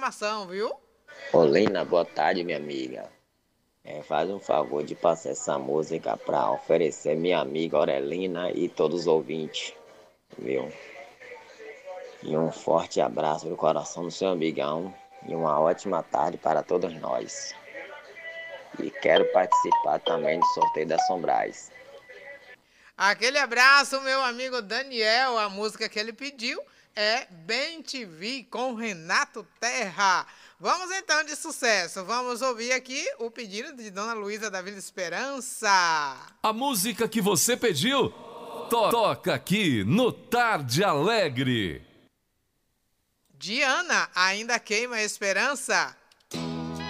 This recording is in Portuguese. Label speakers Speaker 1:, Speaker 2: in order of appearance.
Speaker 1: programação, viu?
Speaker 2: Olina, boa tarde, minha amiga. Faz um favor de passar essa música para oferecer minha amiga Aurelina e todos os ouvintes, viu? E um forte abraço no coração do seu amigão e uma ótima tarde para todos nós. E quero participar também do sorteio da Sombrais.
Speaker 1: Aquele abraço, meu amigo Daniel. A música que ele pediu é Bem Te Vi com Renato Terra. Vamos então de sucesso. Vamos ouvir aqui o pedido de Dona Luísa da Vila Esperança.
Speaker 3: A música que você pediu, toca aqui no Tarde Alegre.
Speaker 1: Diana, ainda queima a esperança.